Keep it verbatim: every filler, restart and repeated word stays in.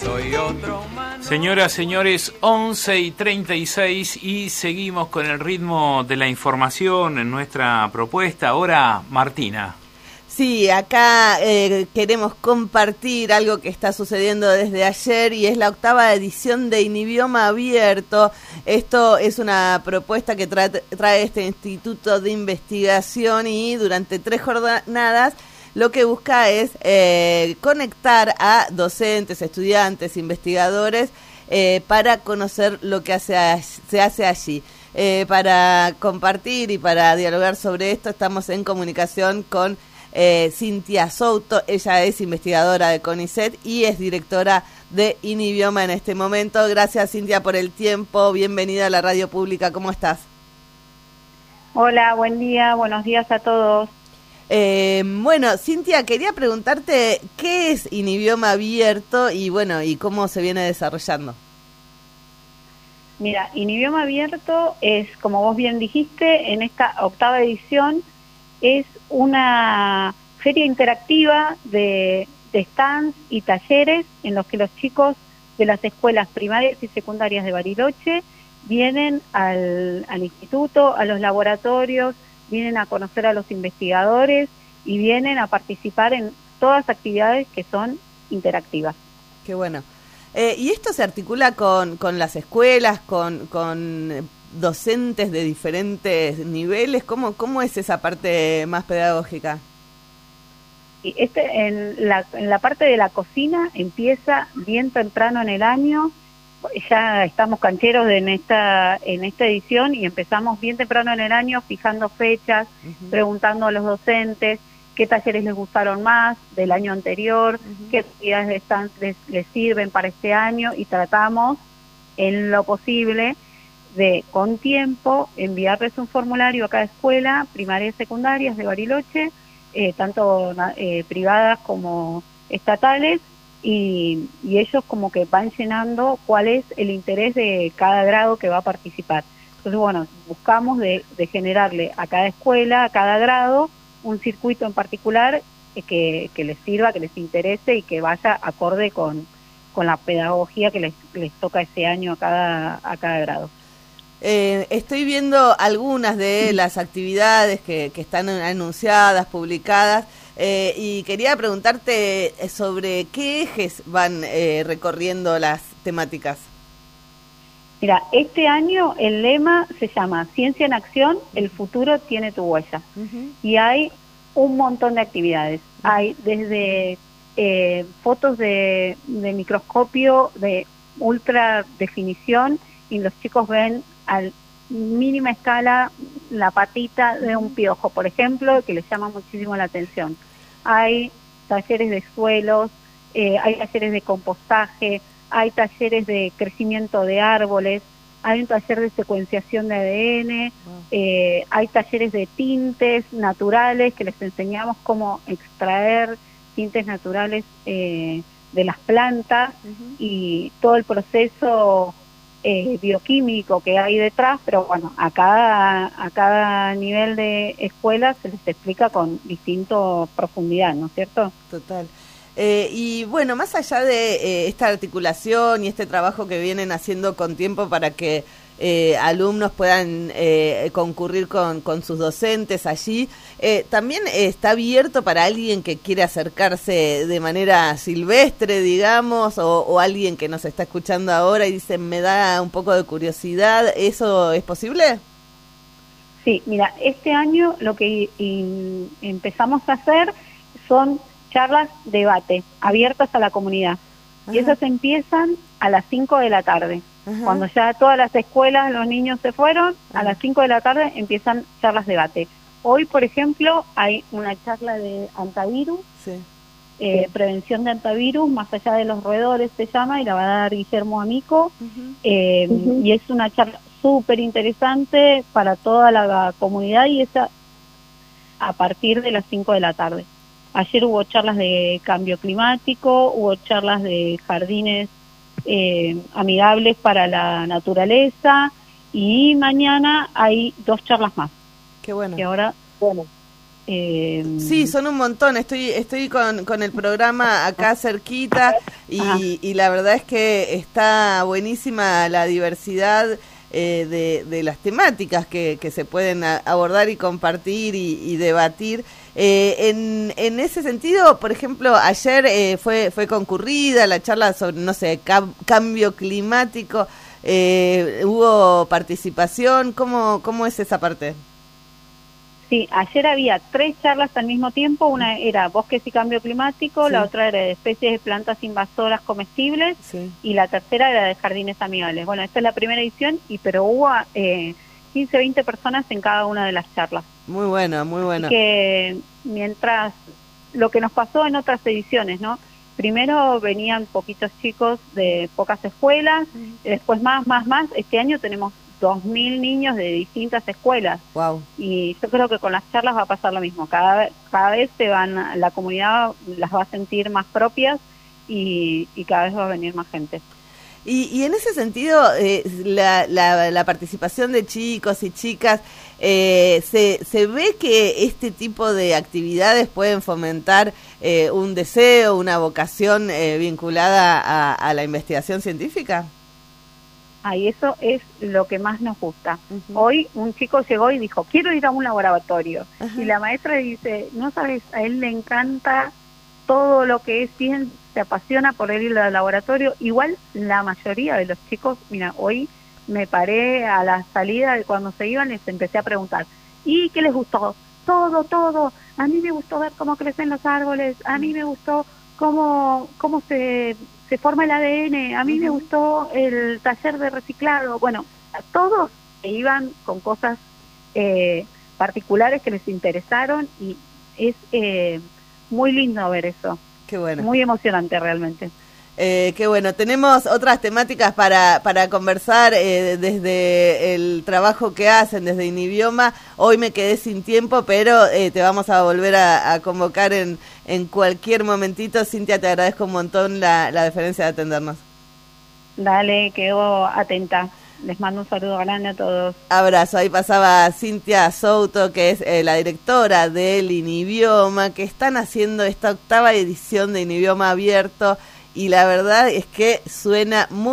soy otro humano. Señoras, señores, once y treinta y seis y seguimos con el ritmo de la información en nuestra propuesta. Ahora, Martina. Sí, acá eh, queremos compartir algo que está sucediendo desde ayer y es la octava edición de Inidioma Abierto. Esto es una propuesta que trae, trae este Instituto de Investigación y durante tres jornadas lo que busca es eh, conectar a docentes, estudiantes, investigadores eh, para conocer lo que hace, se hace allí. Eh, para compartir y para dialogar sobre esto estamos en comunicación con Eh, Cintia Souto. Ella es investigadora de CONICET y es directora de Inidioma en este momento. Gracias, Cintia, por el tiempo. Bienvenida a la radio pública. ¿Cómo estás? Hola, buen día. Buenos días a todos. Eh, bueno, Cintia, quería preguntarte qué es Inidioma Abierto y bueno, y cómo se viene desarrollando. Mira, Inidioma Abierto es, como vos bien dijiste, en esta octava edición es una feria interactiva de, de stands y talleres en los que los chicos de las escuelas primarias y secundarias de Bariloche vienen al, al instituto, a los laboratorios, vienen a conocer a los investigadores y vienen a participar en todas actividades que son interactivas. Qué bueno. Eh, ¿Y esto se articula con, con las escuelas, con... con docentes de diferentes niveles? ¿Cómo, cómo es esa parte más pedagógica? Este, en, la, en la parte de la cocina empieza bien temprano en el año, ya estamos cancheros en esta, en esta edición y empezamos bien temprano en el año fijando fechas, uh-huh. preguntando a los docentes qué talleres les gustaron más del año anterior, uh-huh. qué actividades están, les, les sirven para este año y tratamos en lo posible de, con tiempo, enviarles un formulario a cada escuela, primarias y secundarias de Bariloche, eh, tanto eh, privadas como estatales, y, y ellos como que van llenando cuál es el interés de cada grado que va a participar. Entonces, bueno, buscamos de, de generarle a cada escuela, a cada grado, un circuito en particular eh, que, que les sirva, que les interese y que vaya acorde con, con la pedagogía que les, les toca ese año a cada, a cada grado. Eh, estoy viendo algunas de las actividades que, que están anunciadas, publicadas, eh, y quería preguntarte sobre qué ejes van eh, recorriendo las temáticas. Mira, este año el lema se llama Ciencia en Acción, el futuro tiene tu huella. Uh-huh. Y hay un montón de actividades. Uh-huh. Hay desde eh, fotos de, de microscopio de ultra definición y los chicos ven a mínima escala la patita de un piojo, por ejemplo, que les llama muchísimo la atención. Hay talleres de suelos, eh, hay talleres de compostaje, hay talleres de crecimiento de árboles, hay un taller de secuenciación de A D N, wow. eh, hay talleres de tintes naturales que les enseñamos cómo extraer tintes naturales eh, de las plantas uh-huh. y todo el proceso Eh, bioquímico que hay detrás, pero bueno, a cada a cada nivel de escuela se les explica con distinta profundidad, ¿no es cierto? Total. Eh, y bueno, más allá de eh, esta articulación y este trabajo que vienen haciendo con tiempo para que eh, alumnos puedan eh, concurrir con, con sus docentes allí, eh, también está abierto para alguien que quiere acercarse de manera silvestre, digamos, o, o alguien que nos está escuchando ahora y dice, me da un poco de curiosidad. ¿Eso es posible? Sí, mira, este año lo que in, empezamos a hacer son charlas, debate, abiertas a la comunidad. Ajá. Y esas empiezan a las cinco de la tarde. Ajá. Cuando ya todas las escuelas, los niños se fueron, ajá. a las cinco de la tarde empiezan charlas, debate. Hoy, por ejemplo, hay una charla de antivirus, sí. eh, prevención de antivirus, más allá de los roedores se llama, y la va a dar Guillermo Amico, uh-huh. Eh, uh-huh. y es una charla súper interesante para toda la comunidad y esa a partir de las cinco de la tarde. Ayer hubo charlas de cambio climático, hubo charlas de jardines eh, amigables para la naturaleza y mañana hay dos charlas más. Qué bueno. Que ahora, bueno, Eh, sí, son un montón. Estoy estoy con, con el programa acá cerquita y, y la verdad es que está buenísima la diversidad eh, de, de las temáticas que, que se pueden a, abordar y compartir y, y debatir. Eh, en, en ese sentido, por ejemplo, ayer eh, fue fue concurrida la charla sobre, no sé, cam, cambio climático. Eh, ¿Hubo participación? ¿Cómo, cómo es esa parte? Sí, ayer había tres charlas al mismo tiempo. Una era bosques y cambio climático, sí. La otra era de especies de plantas invasoras comestibles, sí. Y la tercera era de jardines amigables. Bueno, esta es la primera edición, y pero hubo eh, quince, veinte personas en cada una de las charlas. Muy bueno, muy bueno. Así que mientras lo que nos pasó en otras ediciones, ¿no? Primero venían poquitos chicos de pocas escuelas, sí. Después más, más, más. Este año tenemos dos mil niños de distintas escuelas. Wow. Y yo creo que con las charlas va a pasar lo mismo. Cada vez, cada vez se van, la comunidad las va a sentir más propias y, y cada vez va a venir más gente. Y, y en ese sentido, eh, la, la, la participación de chicos y chicas, eh, se, ¿se ve que este tipo de actividades pueden fomentar eh, un deseo, una vocación eh, vinculada a, a la investigación científica? Ay, eso es lo que más nos gusta. Uh-huh. Hoy un chico llegó y dijo, quiero ir a un laboratorio. Uh-huh. Y la maestra dice, no sabes, a él le encanta todo lo que es ciencia, se apasiona por ir al laboratorio. Igual la mayoría de los chicos, mira, hoy me paré a la salida de cuando se iban, les empecé a preguntar, ¿y qué les gustó? Todo, todo. A mí me gustó ver cómo crecen los árboles, a mí me gustó cómo, cómo se... se forma el A D N, a mí uh-huh. me gustó el taller de reciclado. Bueno, a todos se iban con cosas eh, particulares que les interesaron y es eh, muy lindo ver eso. Qué bueno. Muy emocionante realmente. Eh, qué bueno. Tenemos otras temáticas para, para conversar eh, desde el trabajo que hacen, desde Inibioma. Hoy me quedé sin tiempo, pero eh, te vamos a volver a, a convocar en, en cualquier momentito. Cintia, te agradezco un montón la, la deferencia de atendernos. Dale, quedo atenta. Les mando un saludo grande a todos. Abrazo. Ahí pasaba Cintia Souto, que es eh, la directora del Inibioma, que están haciendo esta octava edición de Inibioma Abierto, y la verdad es que suena muy